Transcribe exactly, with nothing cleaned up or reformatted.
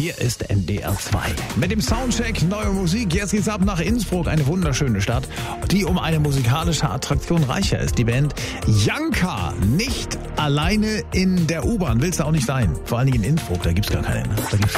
Hier ist N D R zwei. Mit dem Soundcheck neue Musik. Jetzt geht's ab nach Innsbruck, eine wunderschöne Stadt, die um eine musikalische Attraktion reicher ist. Die Band Janka. Nicht alleine in der U-Bahn. Willst du auch nicht sein. Vor allen Dingen in Innsbruck, da gibt's gar keine. Da gibt's